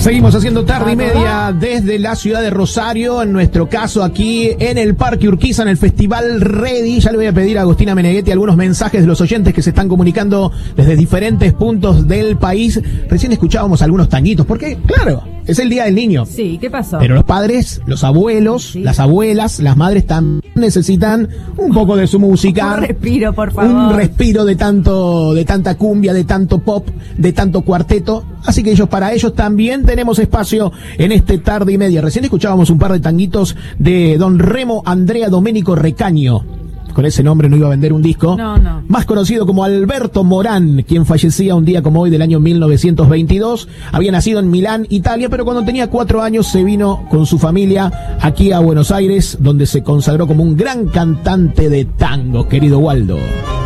Seguimos haciendo tarde y media desde la ciudad de Rosario, en nuestro caso aquí en el Parque Urquiza, en el Festival Ready. Ya le voy a pedir a Agostina Meneghetti algunos mensajes de los oyentes que se están comunicando desde diferentes puntos del país. Recién escuchábamos algunos tanguitos, porque claro, es el Día del Niño. Sí, ¿qué pasó? Pero los padres, los abuelos, sí, las abuelas, las madres también necesitan un poco de su música. Un respiro, por favor. Un respiro de tanta cumbia, de tanto pop, de tanto cuarteto. Así que para ellos también tenemos espacio en este tarde y media. Recién escuchábamos un par de tanguitos de don Remo Andrea Domenico Recaño. Con ese nombre no iba a vender un disco. No. Más conocido como Alberto Morán, quien fallecía un día como hoy del año 1922. Había nacido en Milán, Italia, pero cuando tenía 4 años se vino con su familia aquí a Buenos Aires, donde se consagró como un gran cantante de tango, querido Waldo.